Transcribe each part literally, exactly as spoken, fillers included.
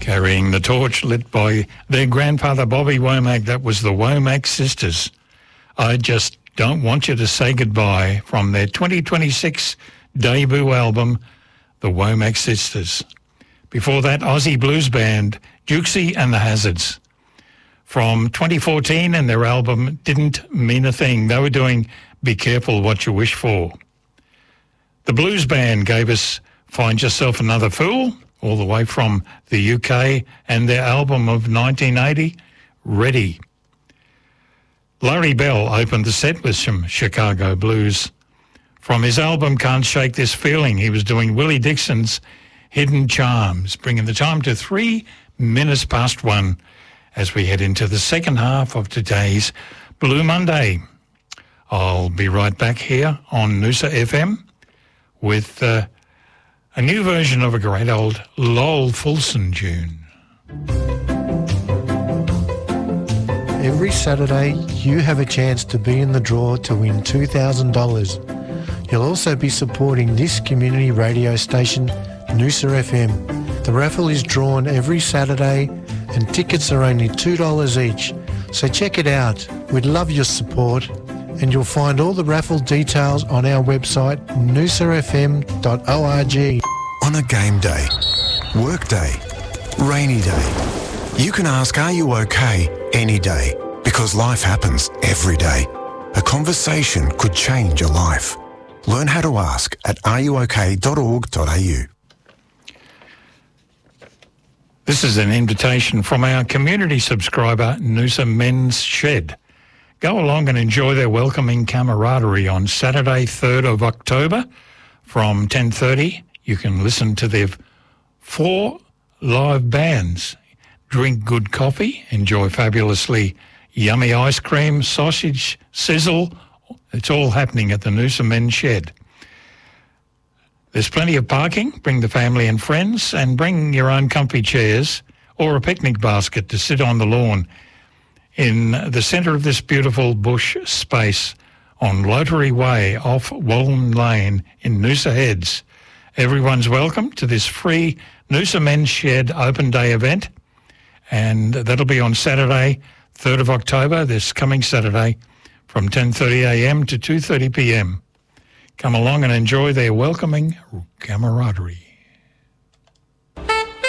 Carrying the torch lit by their grandfather Bobby Womack, that was the Womack Sisters. I Just Don't Want You to Say Goodbye, from their twenty twenty-six debut album, the Womack Sisters. Before that, Aussie blues band Dukesy and the Hazards, from twenty fourteen, and their album Didn't Mean a Thing. They were doing Be Careful What You Wish For. The blues band gave us Find Yourself Another Fool, all the way from the U K, and their album of nineteen eighty, Ready. Larry Bell opened the set with some Chicago blues. From his album Can't Shake This Feeling, he was doing Willie Dixon's Hidden Charms, bringing the time to three minutes past one as we head into the second half of today's Blue Monday. I'll be right back here on Noosa F M with uh, a new version of a great old Lowell Fulson tune. Every Saturday, you have a chance to be in the draw to win two thousand dollars. You'll also be supporting this community radio station, Noosa F M. The raffle is drawn every Saturday and tickets are only two dollars each. So check it out. We'd love your support, and you'll find all the raffle details on our website, noosa f m dot org. On a game day, work day, rainy day, you can ask, are you okay, any day, because life happens every day. A conversation could change your life. Learn how to ask at are you okay dot org dot a u. This is an invitation from our community subscriber, Noosa Men's Shed. Go along and enjoy their welcoming camaraderie on Saturday, third of October from ten thirty. You can listen to their four live bands, drink good coffee, enjoy fabulously yummy ice cream, sausage, sizzle. It's all happening at the Noosa Men's Shed. There's plenty of parking. Bring the family and friends, and bring your own comfy chairs or a picnic basket to sit on the lawn in the centre of this beautiful bush space on Lottery Way off Wallen Lane in Noosa Heads. Everyone's welcome to this free Noosa Men's Shed open day event, and that'll be on Saturday, third of October, this coming Saturday, from ten thirty a m to two thirty p m. Come along and enjoy their welcoming camaraderie. Do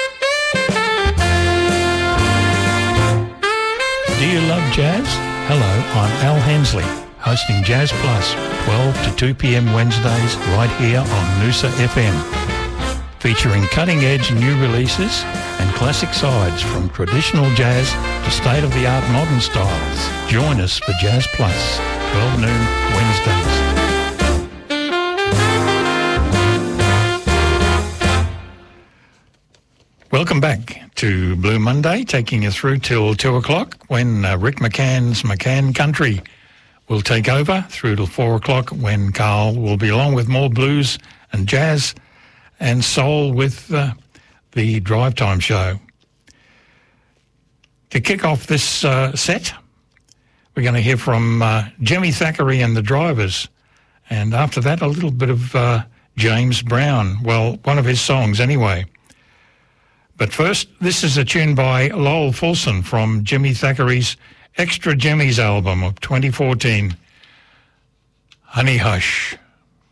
you love jazz? Hello, I'm Al Hensley, hosting Jazz Plus, twelve to two p m Wednesdays, right here on Noosa F M. Featuring cutting-edge new releases and classic sides from traditional jazz to state-of-the-art modern styles. Join us for Jazz Plus, twelve noon Wednesdays. Welcome back to Blue Monday, taking you through till two o'clock when uh, Rick McCann's McCann Country will take over, through till four o'clock when Carl will be along with more blues and jazz and soul with uh, the Drive Time Show. To kick off this uh, set, we're going to hear from uh, Jimmy Thackeray and the Drivers, and after that a little bit of uh, James Brown, well, one of his songs anyway. But first, this is a tune by Lowell Fulson from Jimmy Thackeray's Extra Jimmy's album of twenty fourteen, Honey Hush.